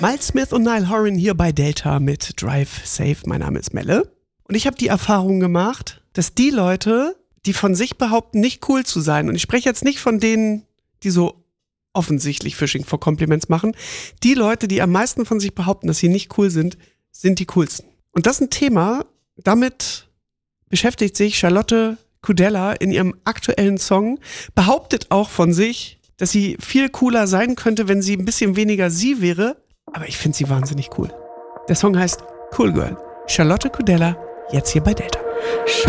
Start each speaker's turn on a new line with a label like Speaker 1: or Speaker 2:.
Speaker 1: Miles Smith und Niall Horan hier bei Delta mit Drive Safe. Mein Name ist Melle. Und ich habe die Erfahrung gemacht, dass die Leute, die von sich behaupten, nicht cool zu sein, und ich spreche jetzt nicht von denen, die so offensichtlich Fishing for Compliments machen, die Leute, die am meisten von sich behaupten, dass sie nicht cool sind, sind die coolsten. Und das ist ein Thema, damit beschäftigt sich Charlotte Kudella in ihrem aktuellen Song, behauptet auch von sich, dass sie viel cooler sein könnte, wenn sie ein bisschen weniger sie wäre, aber ich finde sie wahnsinnig cool. Der Song heißt Cool Girl. Charlotte Kudella, jetzt hier bei Delta.